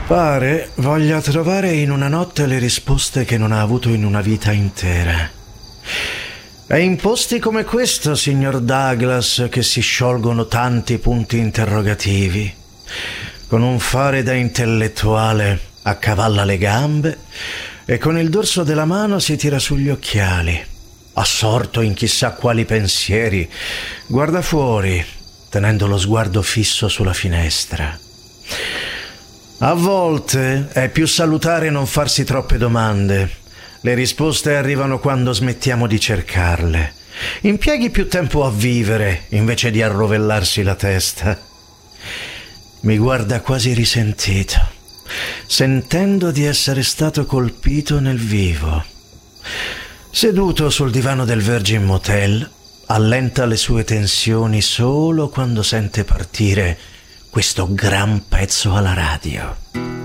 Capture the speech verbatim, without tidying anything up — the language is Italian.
Pare voglia trovare in una notte le risposte che non ha avuto in una vita intera. È in posti come questo, signor Douglas, che si sciolgono tanti punti interrogativi. Con un fare da intellettuale accavalla le gambe e con il dorso della mano si tira sugli occhiali. Assorto in chissà quali pensieri, guarda fuori, tenendo lo sguardo fisso sulla finestra. A volte è più salutare non farsi troppe domande. Le risposte arrivano quando smettiamo di cercarle. Impieghi più tempo a vivere invece di a rovellarsi la testa. Mi guarda quasi risentito, sentendo di essere stato colpito nel vivo. Seduto sul divano del Virgin Motel, allenta le sue tensioni solo quando sente partire questo gran pezzo alla radio.